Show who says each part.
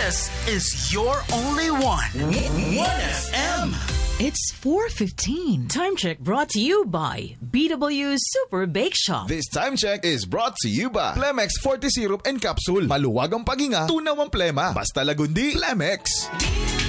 Speaker 1: This is your only one. 1FM.
Speaker 2: It's 4:15. Time check brought to you by BW Super Bake Shop.
Speaker 3: This time check is brought to you by Plemex Forte Syrup and Capsule. Maluwag ang paghinga, tunaw ang plema. Basta lagundi, Plemex.